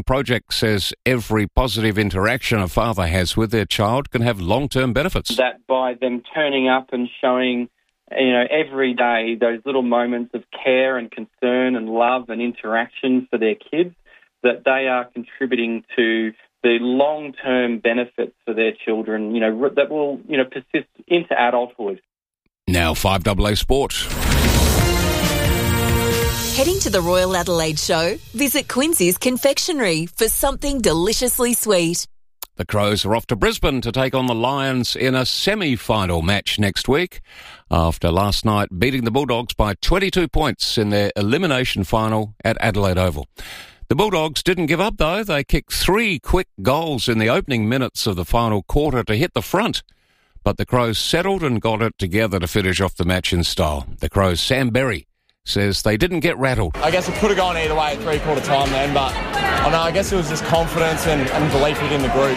Project says every positive interaction a father has with their child can have long-term benefits. That by them turning up and showing, every day those little moments of care and concern and love and interaction for their kids, that they are contributing to the long-term benefits for their children, that will, persist into adulthood. Now 5AA Sport. Heading to the Royal Adelaide Show? Visit Quincy's Confectionery for something deliciously sweet. The Crows are off to Brisbane to take on the Lions in a semi-final match next week after last night beating the Bulldogs by 22 points in their elimination final at Adelaide Oval. The Bulldogs didn't give up, though. They kicked 3 quick goals in the opening minutes of the final quarter to hit the front. But the Crows settled and got it together to finish off the match in style. The Crows' Sam Berry says they didn't get rattled. I guess it could have gone either way at three-quarter time then, but I guess it was just confidence and belief within the group.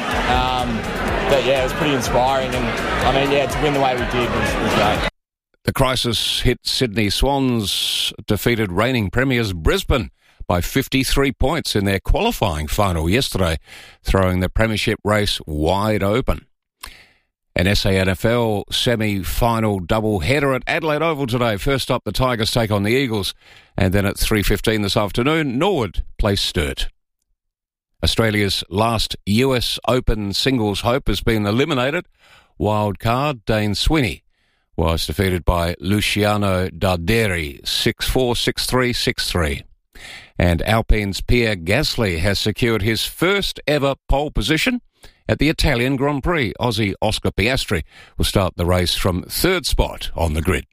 It was pretty inspiring, and to win the way we did was great. The crisis hit Sydney Swans, defeated reigning premiers Brisbane by 53 points in their qualifying final yesterday, throwing the premiership race wide open. An SANFL semi-final double-header at Adelaide Oval today. First up, the Tigers take on the Eagles. And then at 3:15 this afternoon, Norwood plays Sturt. Australia's last US Open singles hope has been eliminated. Wild card Dane Swinney was defeated by Luciano Darderi 6-4, 6-3, 6-3. And Alpine's Pierre Gasly has secured his first ever pole position at the Italian Grand Prix. Aussie Oscar Piastri will start the race from third spot on the grid.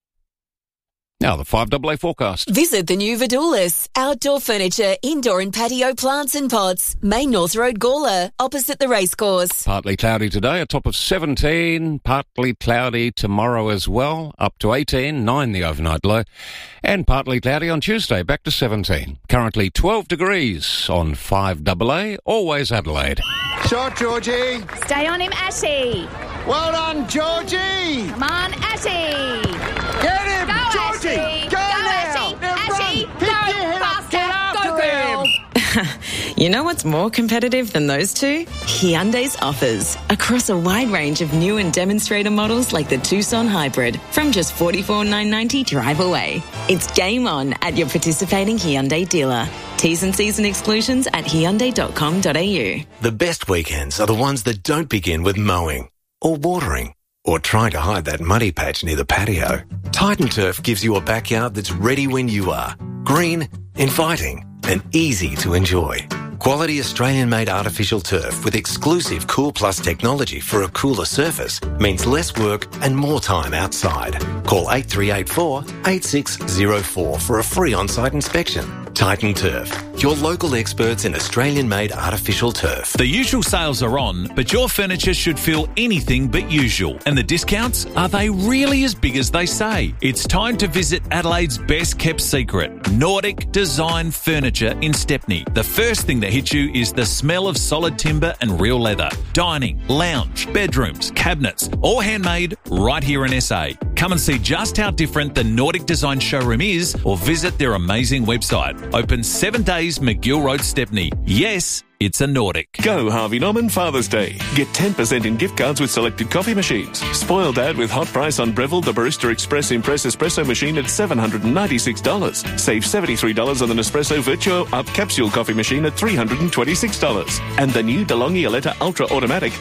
Now the 5AA forecast. Visit the new Vidoulis, outdoor furniture, indoor and patio plants and pots. Main North Road, Gawler, opposite the racecourse. Partly cloudy today, a top of 17. Partly cloudy tomorrow as well, up to 18, 9 the overnight low. And partly cloudy on Tuesday, back to 17. Currently 12 degrees on 5AA, always Adelaide. Shot, Georgie. Stay on him, Ashy. Well done, Georgie. Come on, Ashy. Get him, Go, Georgie. Ashy. Go now. Ashy. Now Ashy. run. Go, Pick your head up. faster. Get after Go, girl. him. You know what's more competitive than those two? Hyundai's offers. Across a wide range of new and demonstrator models like the Tucson Hybrid from just $44,990 drive away. It's game on at your participating Hyundai dealer. T's and C's and exclusions at Hyundai.com.au. The best weekends are the ones that don't begin with mowing or watering or trying to hide that muddy patch near the patio. Titan Turf gives you a backyard that's ready when you are. Green, inviting, and easy to enjoy. Quality Australian-made artificial turf with exclusive Cool Plus technology for a cooler surface means less work and more time outside. Call 8384 8604 for a free on-site inspection. Titan Turf, your local experts in Australian-made artificial turf. The usual sales are on, but your furniture should feel anything but usual. And the discounts, are they really as big as they say? It's time to visit Adelaide's best-kept secret, Nordic Design Furniture in Stepney. The first thing that hits you is the smell of solid timber and real leather. Dining, lounge, bedrooms, cabinets, all handmade right here in SA. Come and see just how different the Nordic Design showroom is or visit their amazing website. Open 7 days, McGill Road, Stepney. Yes, it's a Nordic. Go Harvey Norman Father's Day. Get 10% in gift cards with selected coffee machines. Spoil Dad with hot price on Breville the Barista Express Impress Espresso machine at $796. Save $73 on the Nespresso Virtuo Up Capsule coffee machine at $326. And the new DeLonghi Aletta Ultra Automatic,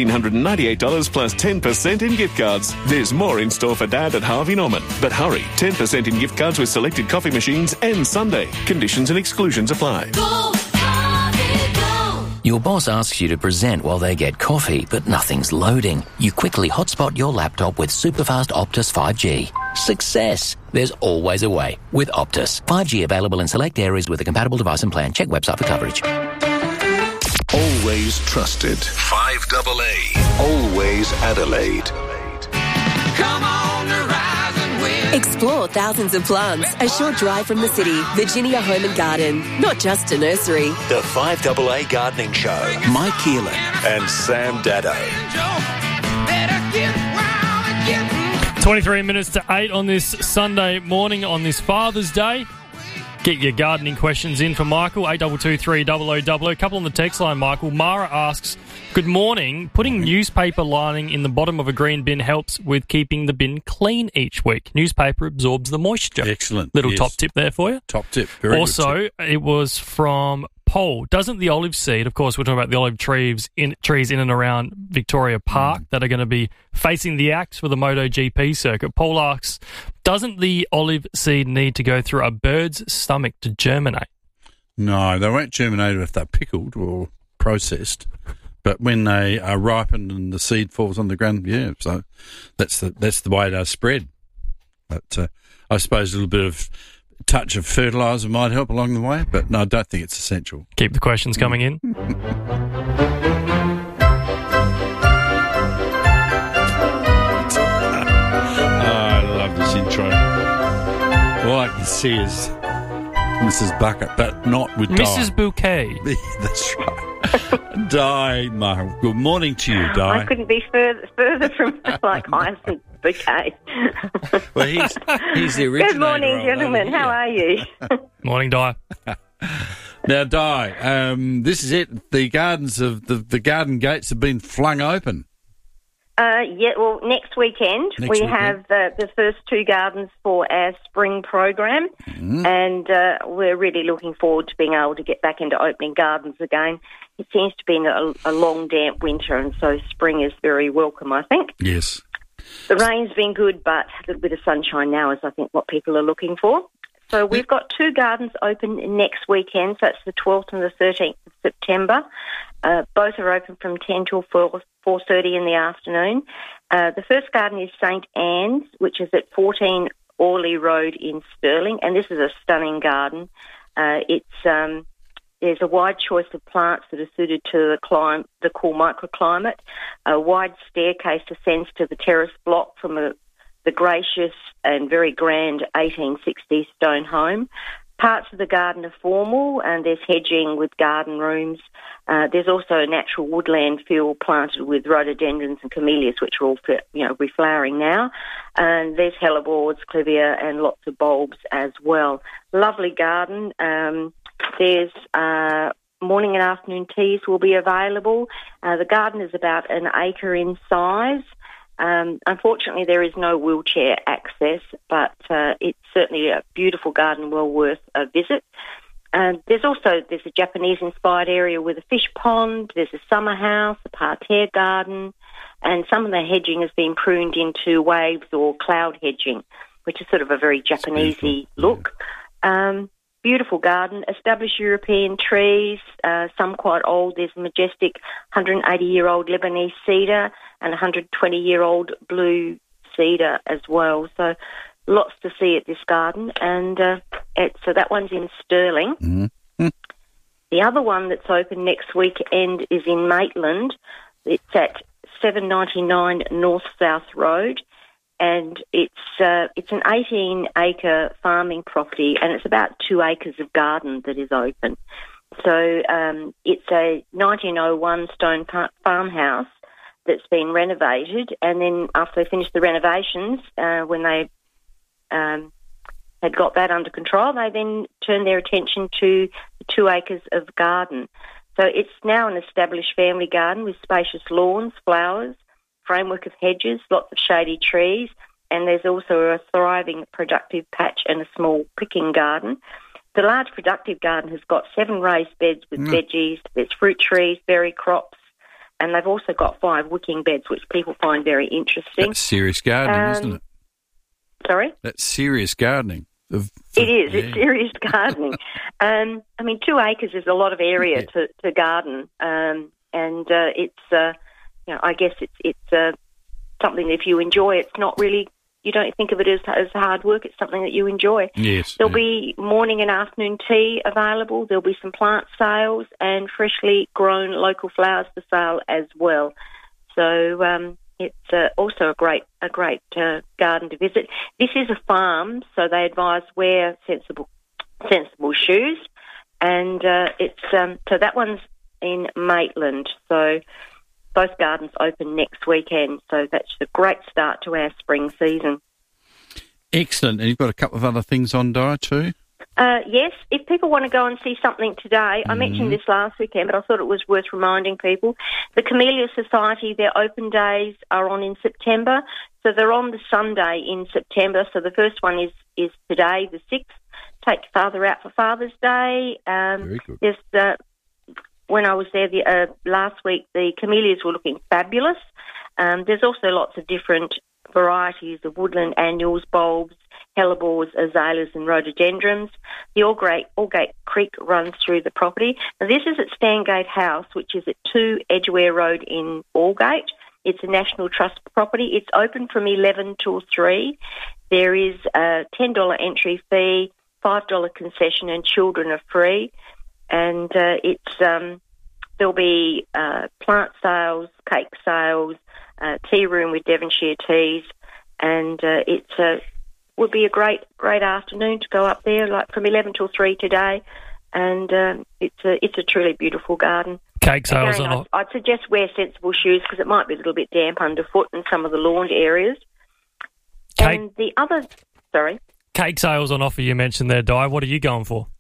$1,698 plus 10% in gift cards. There's more in store for Dad at Harvey Norman. But hurry, 10% in gift cards with selected coffee machines ends Sunday. Conditions and exclusions apply. Your boss asks you to present while they get coffee, but nothing's loading. You quickly hotspot your laptop with superfast Optus 5G. Success! There's always a way with Optus. 5G available in select areas with a compatible device and plan. Check website for coverage. Always trusted. 5AA. Always Adelaide. Come on, rise and win. Explore thousands of plants, a short drive from the city. Virginia Home and Garden, not just a nursery. The 5AA Gardening Show. Mike Keelan and Sam Dado. 23 minutes to 8 on this Sunday morning, on this Father's Day. Get your gardening questions in for Michael, 8223 A couple on the text line, Michael. Mara asks, good morning. Putting newspaper lining in the bottom of a green bin helps with keeping the bin clean each week. Newspaper absorbs the moisture. Excellent. Little top tip there for you. Top tip. Very also, good tip. it was from Paul. Doesn't the olive seed, of course, we're talking about the olive trees in and around Victoria Park that are going to be facing the axe for the MotoGP circuit. Paul asks, doesn't the olive seed need to go through a bird's stomach to germinate? No, they won't germinate if they're pickled or processed. But when they are ripened and the seed falls on the ground, yeah, so that's the way they spread. But I suppose a little bit of touch of fertiliser might help along the way, but no, I don't think it's essential. Keep the questions coming in. I love this intro. All I can see is Mrs. Bucket, but not with Di. Mrs. Bouquet. That's right. Di, Michael. Good morning to you, Di. I couldn't be further from like Hyacinth Bouquet. Well, he's the originator. Good morning, gentlemen. How are you? Morning, Di. Now, Di, this is it. The gardens of the garden gates have been flung open. Yeah, well, next weekend we have the first two gardens for our spring program, and we're really looking forward to being able to get back into opening gardens again. It seems to be a long, damp winter, and so spring is very welcome, I think. Yes. The rain's been good, but a little bit of sunshine now is, I think, what people are looking for. So we've got two gardens open next weekend, so it's the 12th and the 13th of September. Both are open from 10 till 4:30 in the afternoon. The first garden is St Anne's, which is at 14 Orley Road in Stirling, and this is a stunning garden. There's a wide choice of plants that are suited to the cool microclimate. A wide staircase ascends to the terrace block from the gracious and very grand 1860s stone home. Parts of the garden are formal, and there's hedging with garden rooms. There's also a natural woodland field planted with rhododendrons and camellias, which are all reflowering now. And there's hellebores, clivia, and lots of bulbs as well. Lovely garden. There's morning and afternoon teas will be available. The garden is about an acre in size. Unfortunately, there is no wheelchair access, but it's certainly a beautiful garden, well worth a visit. There's a Japanese-inspired area with a fish pond. There's a summer house, a parterre garden, and some of the hedging has been pruned into waves or cloud hedging, which is sort of a very Japanesey look. Beautiful garden, established European trees, some quite old. There's a majestic 180-year-old Lebanese cedar and 120-year-old blue cedar as well. So lots to see at this garden. And so that one's in Stirling. Mm-hmm. The other one that's open next weekend is in Maitland. It's at 799 North South Road. And it's an 18-acre farming property, and it's about 2 acres of garden that is open. So it's a 1901 stone farmhouse that's been renovated, and then after they finished the renovations, when they had got that under control, they then turned their attention to the 2 acres of garden. So it's now an established family garden with spacious lawns, flowers, framework of hedges, lots of shady trees, and there's also a thriving productive patch and a small picking garden. The large productive garden has got 7 raised beds with veggies, there's fruit trees, berry crops, and they've also got 5 wicking beds, which people find very interesting. That's serious gardening, isn't it? Sorry? That's serious gardening. It is. Yeah. It's serious gardening. 2 acres is a lot of area to garden, and it's... I guess it's something that if you enjoy, it's not really, you don't think of it as hard work, it's something that you enjoy. Yes. There'll be morning and afternoon tea available, there'll be some plant sales and freshly grown local flowers for sale as well. So it's also a great garden to visit. This is a farm, so they advise wear sensible shoes, and so that one's in Maitland. So both gardens open next weekend, so that's a great start to our spring season. Excellent. And you've got a couple of other things on, Di, too? Yes, if people want to go and see something today, I mentioned this last weekend, but I thought it was worth reminding people. The Camellia Society, their open days are on in September, so they're on the Sunday in September. So the first one is today, the 6th. Take your father out for Father's Day. Very good. There's, when I was there last week, the camellias were looking fabulous. There's also lots of different varieties of woodland annuals, bulbs, hellebores, azaleas and rhododendrons. The Aldgate Creek runs through the property. Now, this is at Stangate House, which is at 2 Edgware Road in Aldgate. It's a National Trust property. It's open from 11 till 3. There is a $10 entry fee, $5 concession, and children are free. And there'll be plant sales, cake sales, tea room with Devonshire teas, and would be a great afternoon to go up there, like from 11 till 3 today, and it's a truly beautiful garden. Cake sales Again, or not? I'd suggest wear sensible shoes because it might be a little bit damp underfoot in some of the lawned areas. And the other, sorry? Cake sales on offer you mentioned there, Di. What are you going for?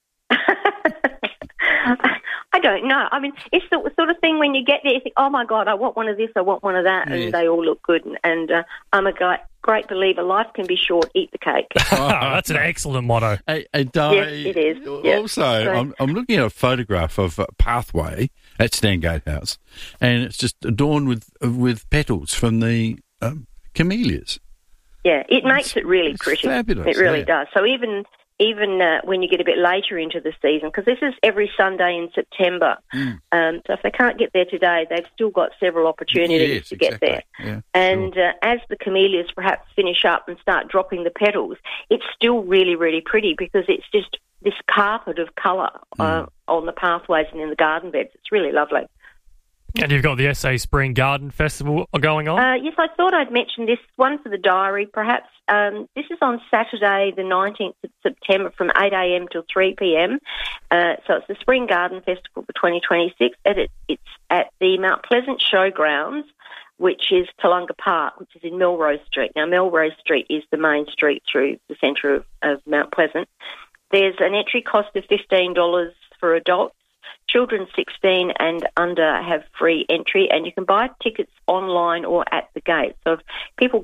I don't know. I mean, it's the sort of thing when you get there, you think, oh, my God, I want one of this, I want one of that, and they all look good. And I'm a great believer, life can be short, eat the cake. That's an excellent motto. Di, yes, it is. Also, I'm looking at a photograph of a pathway at Stangate House, and it's just adorned with petals from the camellias. Yeah, it makes it really pretty. Fabulous. It really does. So even when you get a bit later into the season, because this is every Sunday in September, so if they can't get there today, they've still got several opportunities to get there. Yeah, and as the camellias perhaps finish up and start dropping the petals, it's still really, really pretty because it's just this carpet of colour on the pathways and in the garden beds. It's really lovely. And you've got the SA Spring Garden Festival going on? Yes, I thought I'd mention this one for the diary, perhaps. This is on Saturday, the 19th of September from 8 a.m. till 3 p.m. So it's the Spring Garden Festival for 2026. It's at the Mount Pleasant Showgrounds, which is Toolunga Park, which is in Melrose Street. Now, Melrose Street is the main street through the centre of Mount Pleasant. There's an entry cost of $15 for adults. Children 16 and under have free entry, and you can buy tickets online or at the gate. So if people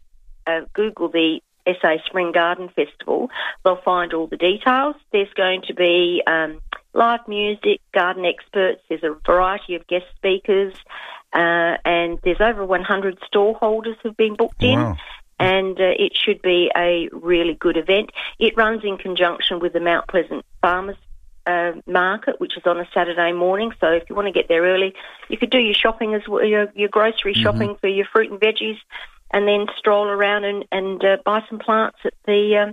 Google the SA Spring Garden Festival, they'll find all the details. There's going to be live music, garden experts, there's a variety of guest speakers, and there's over 100 stall holders who've been booked in. And it should be a really good event. It runs in conjunction with the Mount Pleasant Farmers Market, which is on a Saturday morning. So if you want to get there early, you could do your shopping as well, your grocery shopping for your fruit and veggies, and then stroll around and buy some plants at the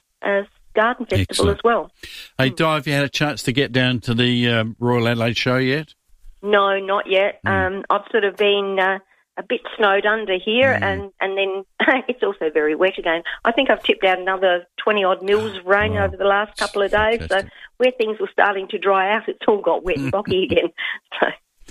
Garden Festival as well. Hey, Di, have you had a chance to get down to the Royal Adelaide Show yet? No, not yet. I've sort of been a bit snowed under here, and then it's also very wet again. I think I've tipped out another 20-odd mils of rain over the last couple of days, so where things were starting to dry out, it's all got wet and boggy again. So,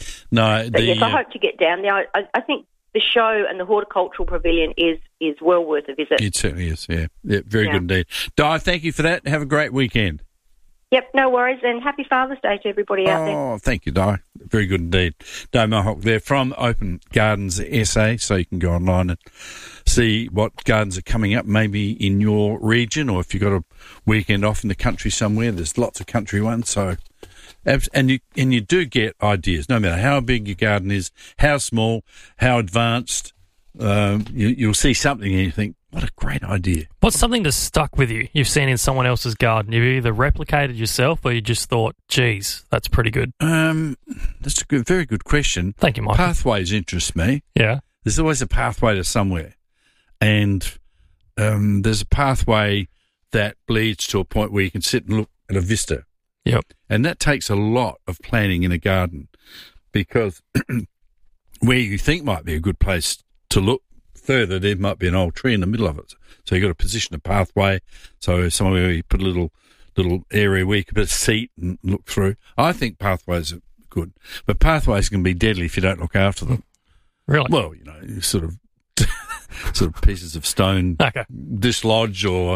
yes, I hope to get down there. I think the show and the horticultural pavilion is well worth a visit. It certainly is, yeah very good indeed. Di, thank you for that. Have a great weekend. Yep, no worries, and happy Father's Day to everybody out there. Oh, thank you, Di. Very good indeed. Di Mohawk there from Open Gardens SA, so you can go online and see what gardens are coming up maybe in your region, or if you've got a weekend off in the country somewhere, there's lots of country ones, so... And you do get ideas, no matter how big your garden is, how small, how advanced, you'll see something and you think, what a great idea. What's something that's stuck with you you've seen in someone else's garden? You've either replicated yourself or you just thought, geez, that's pretty good. That's a very good question. Thank you, Mike. Pathways interest me. Yeah. There's always a pathway to somewhere. And there's a pathway that bleeds to a point where you can sit and look at a vista. Yep. And that takes a lot of planning in a garden, because where you think might be a good place to look further, there might be an old tree in the middle of it. So you've got to position a pathway. So somewhere where you put a little area where you can put a seat and look through. I think pathways are good, but pathways can be deadly if you don't look after them. Really? Well, sort of pieces of stone dislodge, or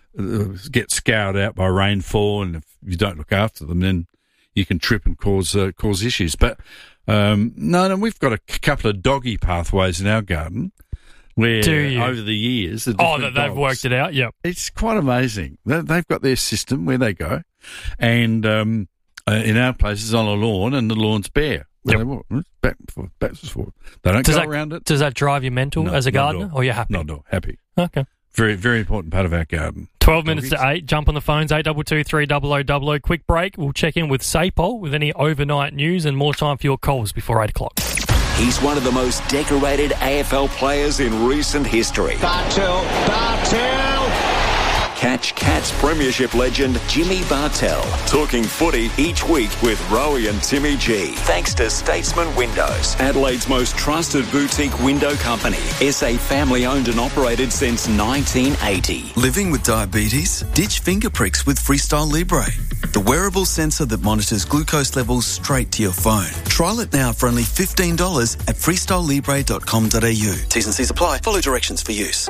get scoured out by rainfall, and if you don't look after them, then you can trip and cause issues. But no, we've got a couple of doggy pathways in our garden where over the years... they've worked it out, yep. It's quite amazing. They've got their system where they go, and in our place it's on a lawn, and the lawn's bare. Yep. They walk back and forth. They don't go around it. Does that drive you mental as a gardener, or you're happy? No, happy. Okay. Very, very important part of our garden. 12 minutes to 8. Jump on the phones, 822 300 00. Quick break. We'll check in with Sapol with any overnight news and more time for your calls before 8 o'clock. He's one of the most decorated AFL players in recent history. Bartel. Catch Cats Premiership legend Jimmy Bartel talking footy each week with Rowie and Timmy G. Thanks to Statesman Windows, Adelaide's most trusted boutique window company. SA family owned and operated since 1980. Living with diabetes? Ditch finger pricks with Freestyle Libre, the wearable sensor that monitors glucose levels straight to your phone. Trial it now for only $15 at freestylelibre.com.au. T's and C's apply. Follow directions for use.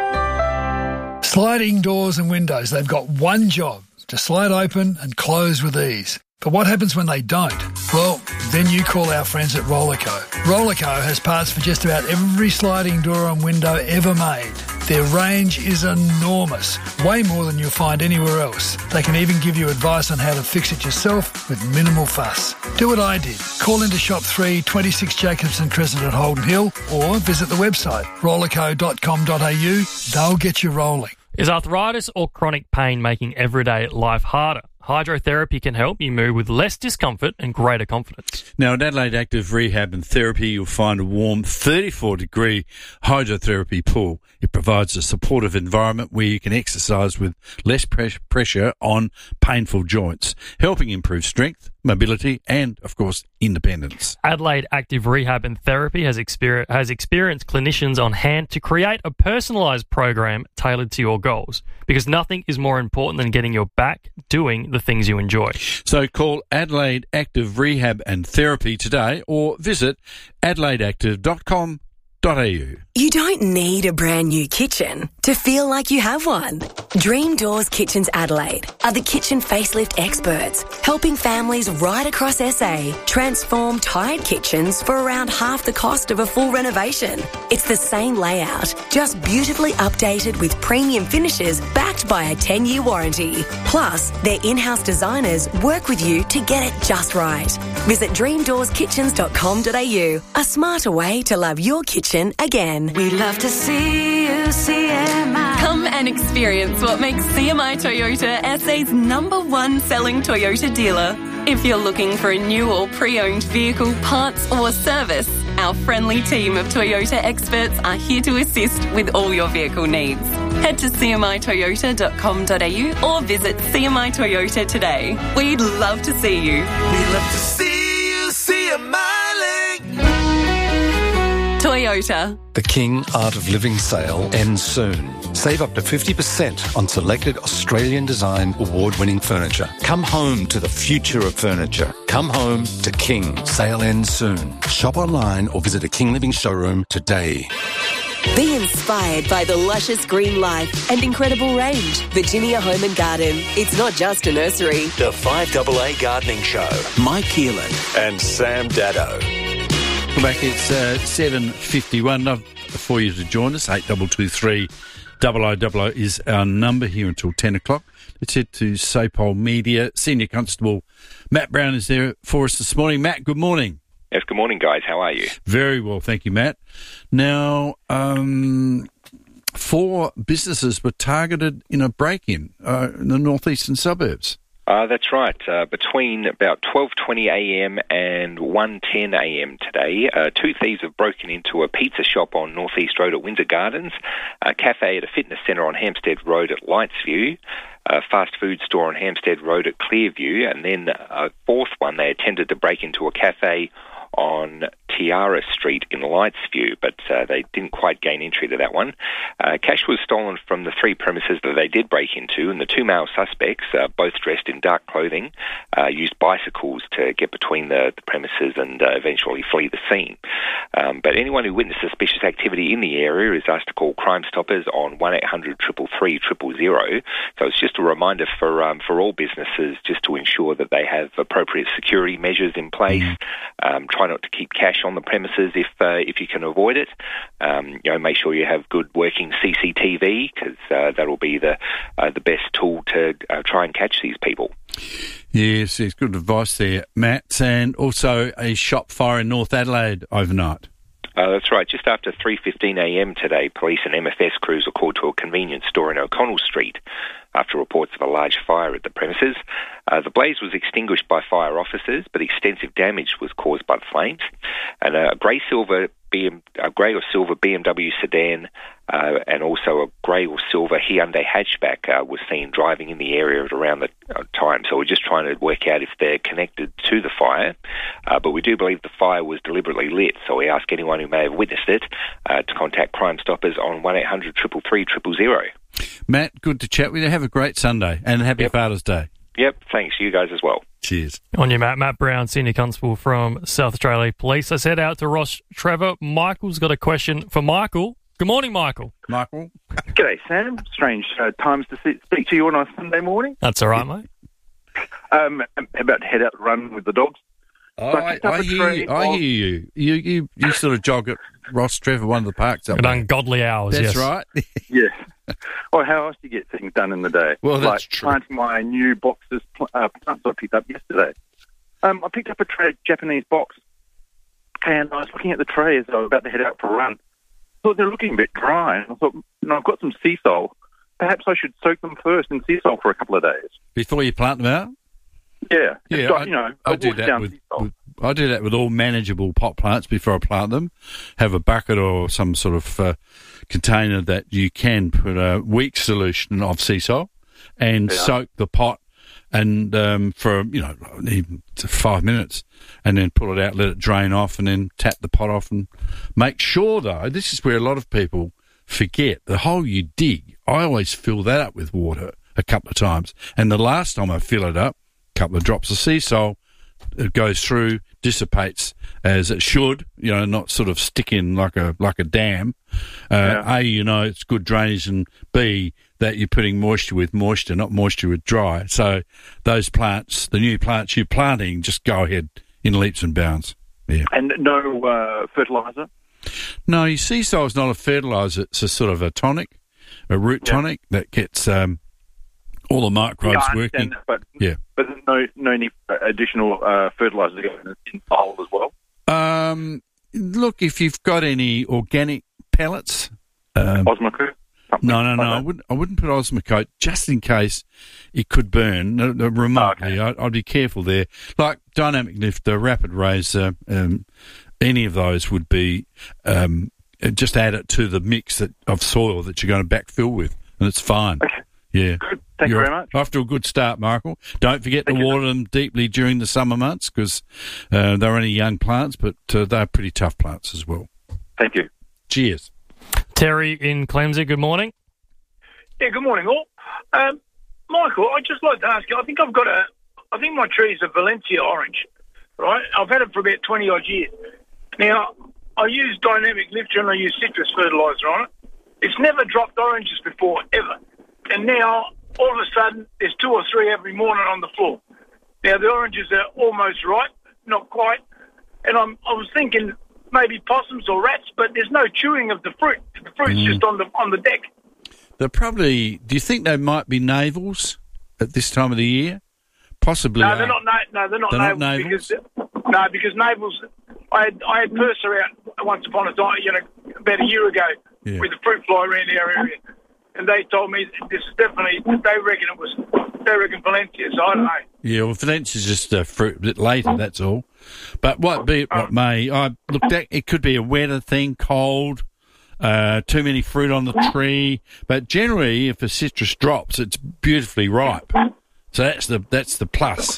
Sliding doors and windows, they've got one job, to slide open and close with ease. But what happens when they don't? Well, then you call our friends at Rollerco. Rollerco has parts for just about every sliding door and window ever made. Their range is enormous, way more than you'll find anywhere else. They can even give you advice on how to fix it yourself with minimal fuss. Do what I did. Call into Shop 3, 26 Jacobson Crescent at Holden Hill, or visit the website rollerco.com.au. They'll get you rolling. Is arthritis or chronic pain making everyday life harder? Hydrotherapy can help you move with less discomfort and greater confidence. Now, at Adelaide Active Rehab and Therapy, you'll find a warm 34-degree hydrotherapy pool. It provides a supportive environment where you can exercise with less pressure on painful joints, helping improve strength, mobility and, of course, independence. Adelaide Active Rehab and Therapy has experienced clinicians on hand to create a personalised program tailored to your goals, because nothing is more important than getting your back doing the things you enjoy. So call Adelaide Active Rehab and Therapy today or visit adelaideactive.com.au. You don't need a brand new kitchen to feel like you have one. Dream Doors Kitchens Adelaide are the kitchen facelift experts, helping families right across SA transform tired kitchens for around half the cost of a full renovation. It's the same layout, just beautifully updated with premium finishes backed by a 10-year warranty. Plus, their in-house designers work with you to get it just right. Visit dreamdoorskitchens.com.au, a smarter way to love your kitchen again. We love to see you, CMI. Come and experience what makes CMI Toyota SA's #1 selling Toyota dealer. If you're looking for a new or pre-owned vehicle, parts or service, our friendly team of Toyota experts are here to assist with all your vehicle needs. Head to cmitoyota.com.au or visit CMI Toyota today. We'd love to see you. We love to see you, CMI. Toyota. The King Art of Living sale ends soon. Save up to 50% on selected Australian design award-winning furniture. Come home to the future of furniture. Come home to King. Sale ends soon. Shop online or visit a King Living showroom today. Be inspired by the luscious green life and incredible range. Virginia Home and Garden. It's not just a nursery. The 5AA Gardening Show. Mike Keelan and Sam Daddo. Welcome back. It's 7:51. Love for you to join us. 8223 0000 is our number here until 10 o'clock. Let's head to Sapol Media. Senior Constable Matt Brown is there for us this morning. Matt, good morning. Yes, good morning, guys. How are you? Very well, thank you, Matt. Now, 4 businesses were targeted in a break-in in the northeastern suburbs. That's right. Between about 12:20 a.m. and 1:10 a.m. today, 2 thieves have broken into a pizza shop on North East Road at Windsor Gardens, a cafe at a fitness centre on Hampstead Road at Lightsview, a fast food store on Hampstead Road at Clearview, and then a fourth one, they attempted to break into a cafe on Tiara Street in Lightsview, but they didn't quite gain entry to that one. Cash was stolen from the 3 premises that they did break into, and the 2 male suspects, both dressed in dark clothing, used bicycles to get between the premises and eventually flee the scene. But anyone who witnessed suspicious activity in the area is asked to call Crime Stoppers on 1-800-333-000. So it's just a reminder for all businesses just to ensure that they have appropriate security measures in place. Try not to keep cash on the premises if you can avoid it. Make sure you have good working CCTV, because that'll be the best tool to try and catch these people. Yes, it's good advice there, Matt. And also a shop fire in North Adelaide overnight. That's right. Just after 3:15am today, police and MFS crews were called to a convenience store in O'Connell Street after reports of a large fire at the premises. The blaze was extinguished by fire officers, but extensive damage was caused by the flames. And a grey or silver BMW sedan and also a grey or silver Hyundai hatchback was seen driving in the area at around the time. So we're just trying to work out if they're connected to the fire. But we do believe the fire was deliberately lit, so we ask anyone who may have witnessed it to contact Crime Stoppers on 1-800-333-000. Matt, good to chat with you. Have a great Sunday and happy Father's Day. Yep, thanks. You guys as well. Cheers. On you, Matt. Matt Brown, Senior Constable from South Australia Police. I said out to Ross Trevor. Michael's got a question for Michael. Good morning, Michael. Michael. G'day, Sam. Strange times to speak to you on a Sunday morning. That's all right, mate. About to head out and run with the dogs. Oh, I hear you. You sort of jog at Ross Trevor, one of the parks up at there. ungodly hours. That's yes. right. Yeah. Well, how else do you get things done in the day? Well, that's like true. Planting my new boxes, plants I picked up yesterday. I picked up a Japanese box, and I was looking at the tray as I was about to head out for a run. I thought they're looking a bit dry, and I thought, I've got some sea salt. Perhaps I should soak them first in sea salt for a couple of days. Before you plant them out? Yeah. I do that with all manageable pot plants before I plant them. Have a bucket or some sort of container that you can put a weak solution of sea salt and soak the pot and for even 5 minutes, and then pull it out, let it drain off, and then tap the pot off. And make sure, though, this is where a lot of people forget, the hole you dig, I always fill that up with water a couple of times, and the last time I fill it up, couple of drops of sea salt, it goes through, dissipates as it should, not sort of sticking like a dam. A, it's good drainage, and B, that you're putting moisture with moisture, not moisture with dry. So those plants, the new plants you're planting, just go ahead in leaps and bounds. Yeah. And no fertiliser? No, sea salt is not a fertiliser. It's a sort of a tonic, a root tonic that gets all the microbes working. That, but no need additional fertiliser to go in the hole as well? Look, if you've got any organic pellets... Osmocote? No, I wouldn't put Osmocote, just in case it could burn remotely. I'd be careful there. Like Dynamic Lift, the Rapid Raiser, any of those would be... just add it to the mix of soil that you're going to backfill with, and it's fine. Okay. Yeah. Good. Thank you very much. Off to a good start, Michael. Don't forget to water them deeply during the summer months, because they're only young plants, but they're pretty tough plants as well. Thank you. Cheers. Terry in Clemsey, good morning. Yeah, good morning, all. Michael, I'd just like to ask you, I think my tree is a Valencia orange, right? I've had it for about 20-odd years. Now, I use Dynamic Lift and I use citrus fertiliser on it. It's never dropped oranges before, ever. And now, all of a sudden, there's 2 or 3 every morning on the floor. Now, the oranges are almost ripe, not quite. And I was thinking maybe possums or rats, but there's no chewing of the fruit. The fruit's just on the deck. They're probably... Do you think they might be navels at this time of the year? Possibly. No, they're not. They're not navels. Because navels... I had Purser out once upon a time, about a year ago, with the fruit fly around our area. And they told me this is definitely, they reckon Valencia, so I don't know. Yeah, well, Valencia's just a fruit a bit later, that's all. But what may, I looked at, it could be a weather thing, cold, too many fruit on the tree. But generally, if a citrus drops, it's beautifully ripe. So that's the plus.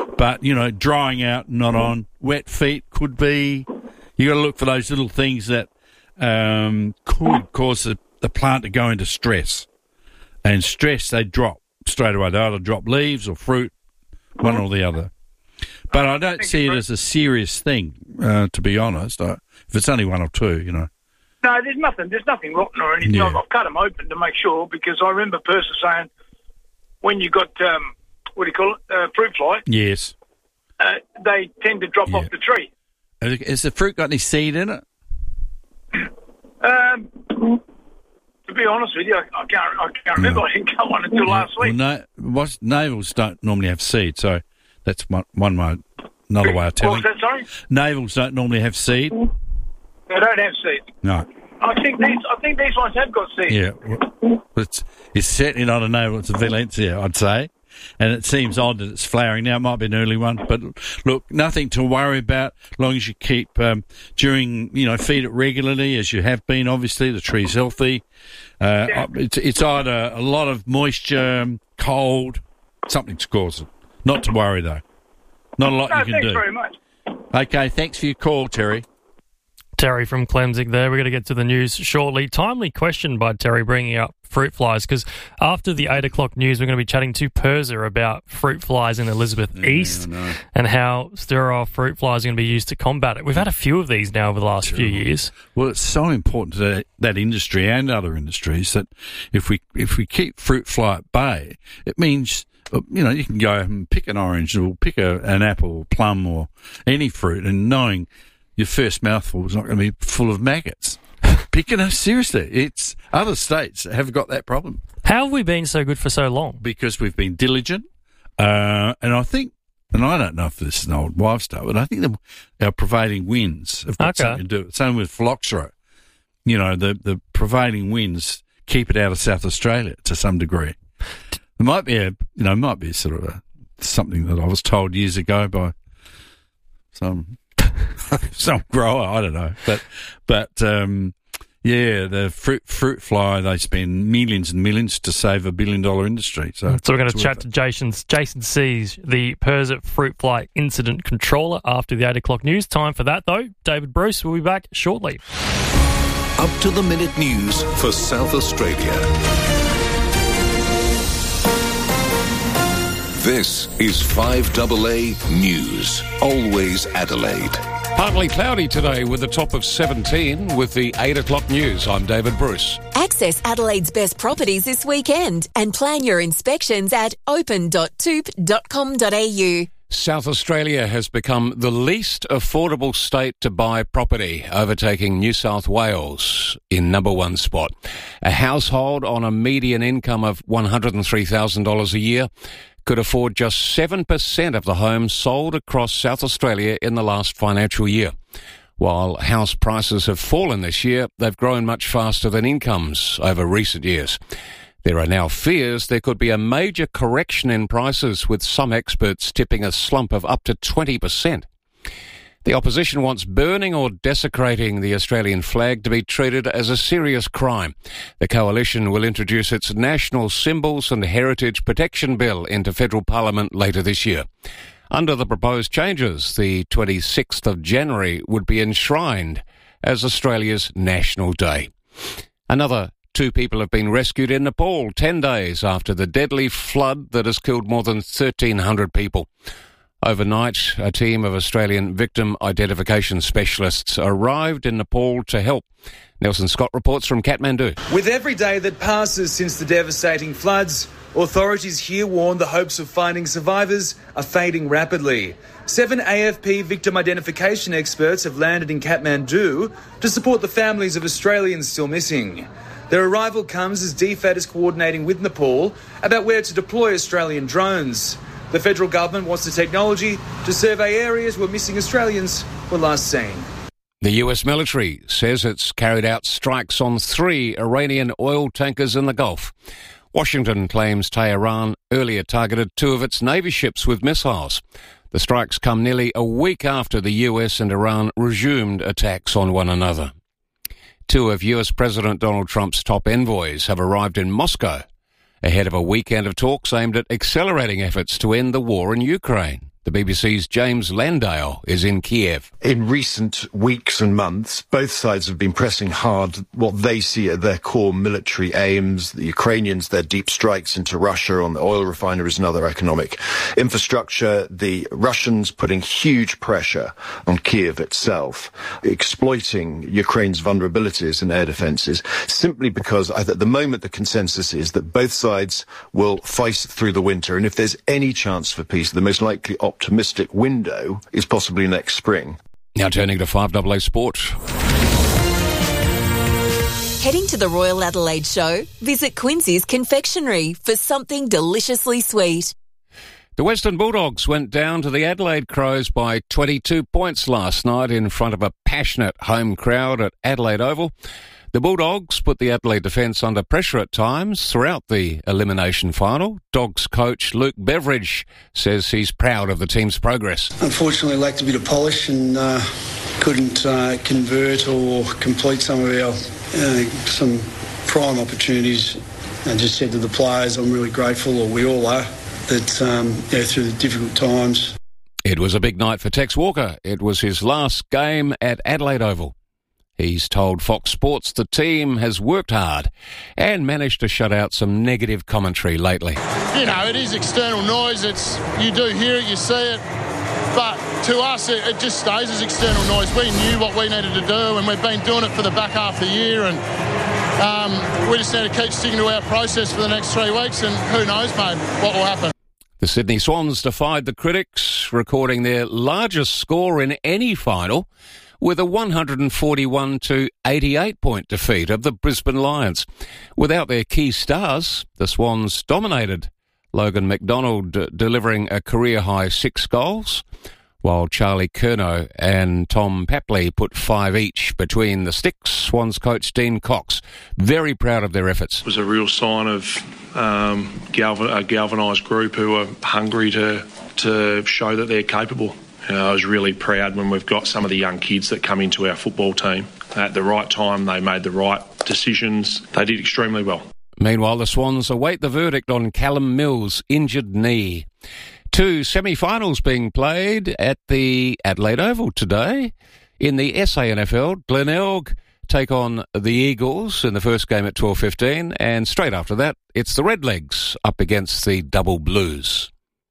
But, drying out, not on. Wet feet could be. You got to look for those little things that could cause the plant to go into stress. And stress, they drop straight away. They either drop leaves or fruit, one or the other. But I don't see it as a serious thing, to be honest. If it's only one or two, No, there's nothing rotten or anything. Yeah. I've cut them open to make sure, because I remember Percy saying when you got, fruit fly, yes, they tend to drop off the tree. Has the fruit got any seed in it? To be honest with you, I can't remember. I didn't cut one until last week. Well, navels don't normally have seed, so that's another way of telling. What was that, sorry? Navels don't normally have seed. They don't have seed. No. I think these ones have got seed. Yeah, well, it's certainly not a navel. It's a Valencia, I'd say. And it seems odd that it's flowering now. It might be an early one, but look, nothing to worry about as long as you keep feed it regularly as you have been. Obviously, the tree's healthy. It's either a lot of moisture, cold, something's caused it. Not to worry though. Not a lot you can do. Thanks very much. Okay, thanks for your call, Terry. Terry from Clemsig there. We're going to get to the news shortly. Timely question by Terry bringing up fruit flies, because after the 8 o'clock news, we're going to be chatting to Perza about fruit flies in Elizabeth East and how sterile fruit flies are going to be used to combat it. We've had a few of these now over the last few years. Well, it's so important to that industry and other industries that if we keep fruit fly at bay, it means you can go and pick an orange or pick an apple or plum or any fruit, and knowing your first mouthful is not going to be full of maggots. Seriously, it's other states have got that problem. How have we been so good for so long? Because we've been diligent, and I think, and I don't know if this is an old wives' tale, but I think our prevailing winds have got something to do with it. Same with phylloxera. The prevailing winds keep it out of South Australia to some degree. It might be sort of something that I was told years ago by some grower, I don't know, but the fruit fly, they spend millions and millions to save $1 billion industry. So we're going to chat to Jason Sees, the Perza fruit fly incident controller, after the 8 o'clock news. Time for that though. David Bruce will be back shortly. Up to the minute news for South Australia. This is 5AA News, always Adelaide. Partly cloudy today with a top of 17 with the 8 o'clock news. I'm David Bruce. Access Adelaide's best properties this weekend and plan your inspections at open.toop.com.au. South Australia has become the least affordable state to buy property, overtaking New South Wales in number one spot. A household on a median income of $103,000 a year could afford just 7% of the homes sold across South Australia in the last financial year. While house prices have fallen this year, they've grown much faster than incomes over recent years. There are now fears there could be a major correction in prices, with some experts tipping a slump of up to 20%. The opposition wants burning or desecrating the Australian flag to be treated as a serious crime. The coalition will introduce its National Symbols and Heritage Protection Bill into federal parliament later this year. Under the proposed changes, the 26th of January would be enshrined as Australia's National Day. Another 2 people have been rescued in Nepal 10 days after the deadly flood that has killed more than 1,300 people. Overnight, a team of Australian victim identification specialists arrived in Nepal to help. Nelson Scott reports from Kathmandu. With every day that passes since the devastating floods, authorities here warn the hopes of finding survivors are fading rapidly. 7 AFP victim identification experts have landed in Kathmandu to support the families of Australians still missing. Their arrival comes as DFAT is coordinating with Nepal about where to deploy Australian drones. The federal government wants the technology to survey areas where missing Australians were last seen. The US military says it's carried out strikes on 3 Iranian oil tankers in the Gulf. Washington claims Tehran earlier targeted 2 of its Navy ships with missiles. The strikes come nearly a week after the US and Iran resumed attacks on one another. 2 of US President Donald Trump's top envoys have arrived in Moscow ahead of a weekend of talks aimed at accelerating efforts to end the war in Ukraine. The BBC's James Landale is in Kiev. In recent weeks and months, both sides have been pressing hard what they see are their core military aims. The Ukrainians, their deep strikes into Russia on the oil refineries and other economic infrastructure. The Russians putting huge pressure on Kiev itself, exploiting Ukraine's vulnerabilities in air defences, simply because at the moment the consensus is that both sides will fight through the winter. And if there's any chance for peace, the most likely optimistic window is possibly next spring. Now turning to 5AA Sport. Heading to the Royal Adelaide Show? Visit Quincy's Confectionery for something deliciously sweet. The Western Bulldogs went down to the Adelaide Crows by 22 points last night in front of a passionate home crowd at Adelaide Oval. The Bulldogs put the Adelaide defence under pressure at times throughout the elimination final. Dogs coach Luke Beveridge says he's proud of the team's progress. Unfortunately, lacked a bit of polish and couldn't convert or complete some of our some prime opportunities. I just said to the players, I'm really grateful, or we all are, that through the difficult times. It was a big night for Tex Walker. It was his last game at Adelaide Oval. He's told Fox Sports the team has worked hard and managed to shut out some negative commentary lately. You know, it is external noise. You do hear it, you see it. But to us, it just stays as external noise. We knew what we needed to do, and we've been doing it for the back half of the year. And we just need to keep sticking to our process for the next 3 weeks. And who knows, mate, what will happen. The Sydney Swans defied the critics, recording their largest score in any final with a 141-88 point defeat of the Brisbane Lions. Without their key stars, the Swans dominated, Logan McDonald delivering a career-high 6 goals, while Charlie Curnow and Tom Papley put 5 each between the sticks. Swans coach Dean Cox, very proud of their efforts. It was a real sign of a galvanised group who are hungry to show that they're capable. I was really proud when we've got some of the young kids that come into our football team. At the right time, they made the right decisions. They did extremely well. Meanwhile, the Swans await the verdict on Callum Mills' injured knee. 2 semi-finals being played at the Adelaide Oval today. In the SANFL, Glenelg take on the Eagles in the first game at 12:15, and straight after that, it's the Redlegs up against the Double Blues.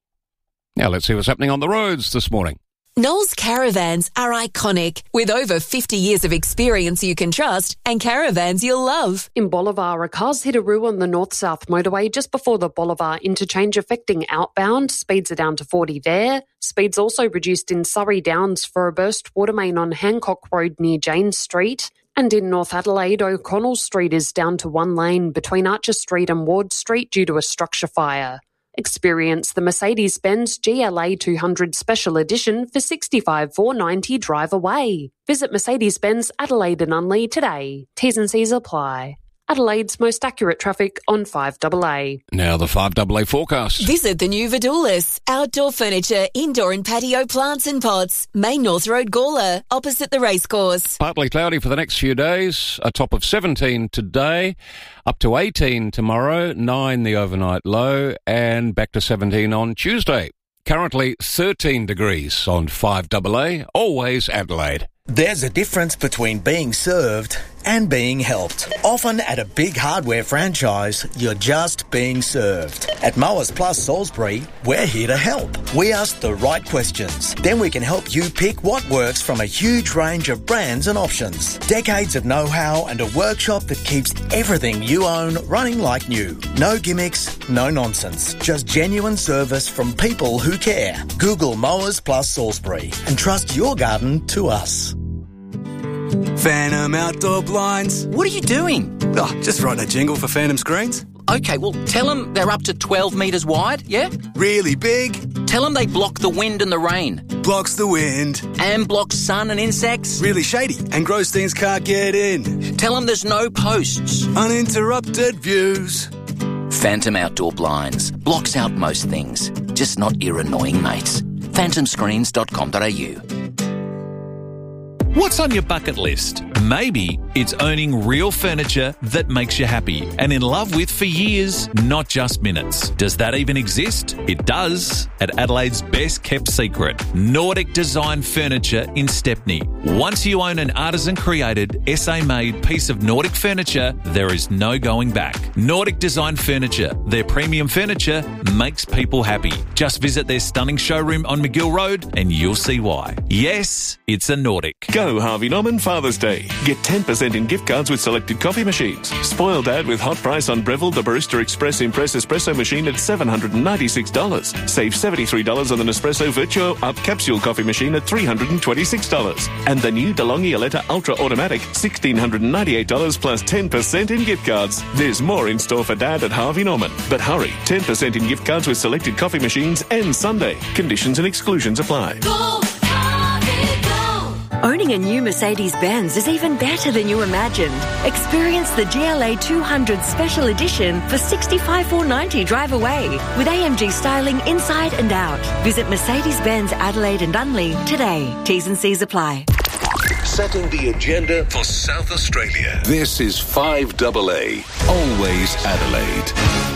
Now let's see what's happening on the roads this morning. Knowles Caravans are iconic, with over 50 years of experience you can trust and caravans you'll love. In Bolivar, a car's hit a roo on the north-south motorway just before the Bolivar interchange, affecting outbound. Speeds are down to 40 there. Speeds also reduced in Surrey Downs for a burst water main on Hancock Road near James Street. And in North Adelaide, O'Connell Street is down to 1 lane between Archer Street and Ward Street due to a structure fire. Experience the Mercedes-Benz GLA 200 Special Edition for $65,490 drive away. Visit Mercedes-Benz Adelaide and Unley today. T's and C's apply. Adelaide's most accurate traffic on 5AA. Now the 5AA forecast. Visit the new Vidulis. Outdoor furniture, indoor and patio plants and pots. Main North Road, Gawler, opposite the racecourse. Partly cloudy for the next few days. A top of 17 today, up to 18 tomorrow, 9 the overnight low, and back to 17 on Tuesday. Currently 13 degrees on 5AA, always Adelaide. There's a difference between being served and being helped. Often at a big hardware franchise, you're just being served. At Mowers Plus Salisbury, we're here to help. We ask the right questions. Then we can help you pick what works from a huge range of brands and options. Decades of know-how and a workshop that keeps everything you own running like new. No gimmicks, no nonsense. Just genuine service from people who care. Google Mowers Plus Salisbury and trust your garden to us. Phantom Outdoor Blinds. What are you doing? Oh, just writing a jingle for Phantom Screens. Okay, well, tell them they're up to 12 metres wide, yeah? Really big. Tell them they block the wind and the rain. Blocks the wind. And blocks sun and insects. Really shady and gross things can't get in. Tell them there's no posts. Uninterrupted views. Phantom Outdoor Blinds. Blocks out most things. Just not your annoying mates. phantomscreens.com.au. What's on your bucket list? Maybe it's owning real furniture that makes you happy and in love with for years, not just minutes. Does that even exist? It does at Adelaide's best kept secret, Nordic Design Furniture in Stepney. Once you own an artisan-created, SA-made piece of Nordic furniture, there is no going back. Nordic Design Furniture, their premium furniture, makes people happy. Just visit their stunning showroom on McGill Road and you'll see why. Yes, it's a Nordic. Go Harvey Norman Father's Day. Get 10% in gift cards with selected coffee machines. Spoil Dad with hot price on Breville the Barista Express Impress Espresso machine at $796. Save $73 on the Nespresso Virtuo Up Capsule coffee machine at $326. And the new DeLonghi Aletta Ultra Automatic, $1,698 plus 10% in gift cards. There's more in store for Dad at Harvey Norman. But hurry, 10% in gift cards with selected coffee machines and Sunday. Conditions and exclusions apply. Owning a new Mercedes-Benz is even better than you imagined. Experience the GLA 200 Special Edition for $65,490 drive away with AMG styling inside and out. Visit Mercedes-Benz Adelaide and Dunley today. T's and C's apply. Setting the agenda for South Australia. This is 5AA, always Adelaide.